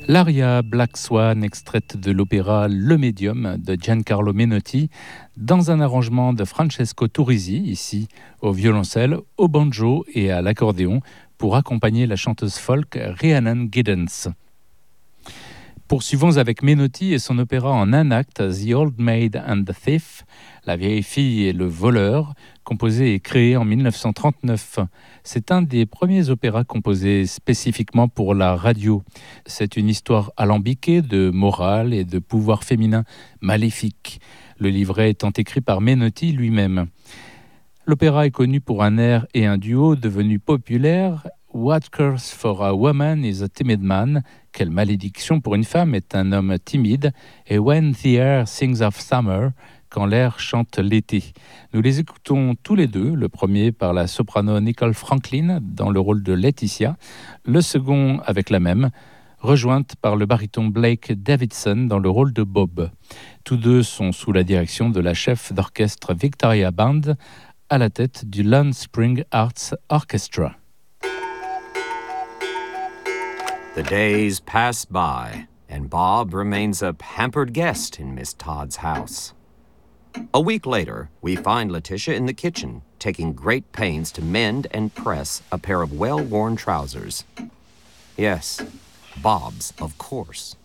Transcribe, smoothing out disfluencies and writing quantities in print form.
L'aria Black Swan, extraite de l'opéra Le Medium de Giancarlo Menotti, dans un arrangement de Francesco Turrisi, ici au violoncelle, au banjo et à l'accordéon, pour accompagner la chanteuse folk Rhiannon Giddens. Poursuivons avec Menotti et son opéra en un acte, The Old Maid and the Thief, La vieille fille et le voleur, composé et créé en 1939. C'est un des premiers opéras composés spécifiquement pour la radio. C'est une histoire alambiquée de morale et de pouvoir féminin maléfique, le livret étant écrit par Menotti lui-même. L'opéra est connu pour un air et un duo devenus populaires. What curse for a woman is a timid man? Quelle malédiction pour une femme est un homme timide? Et When the air sings of summer, quand l'air chante l'été. Nous les écoutons tous les deux, le premier par la soprano Nicole Franklin dans le rôle de Laetitia, le second avec la même, rejointe par le baryton Blake Davidson dans le rôle de Bob. Tous deux sont sous la direction de la chef d'orchestre Victoria Band, à la tête du Lone Spring Arts Orchestra. The days pass by, and Bob remains a pampered guest in Miss Todd's house. A week later, we find Letitia in the kitchen, taking great pains to mend and press a pair of well-worn trousers. Yes, Bob's, of course.